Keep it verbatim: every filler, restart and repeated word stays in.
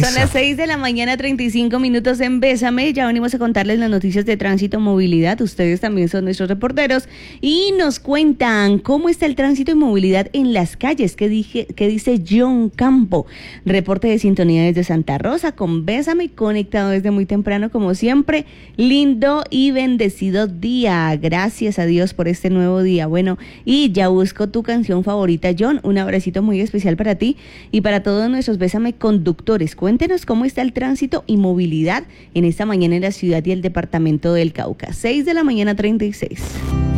Eso. Son las seis de la mañana, treinta y cinco minutos en Bésame. Ya venimos a contarles las noticias de tránsito y movilidad. Ustedes también son nuestros reporteros y nos cuentan cómo está el tránsito y movilidad en las calles. ¿Qué, dije, qué dice John Campo? Reporte de sintonía desde Santa Rosa con Bésame, conectado desde muy temprano como siempre. Lindo y bendecido día. Gracias a Dios por este nuevo día. Bueno, y ya busco tu canción favorita, John. Un abracito muy especial para ti y para todos nuestros Bésame conductores. Cuéntenos cómo está el tránsito y movilidad en esta mañana en la ciudad y el departamento del Cauca. seis de la mañana, treinta y seis.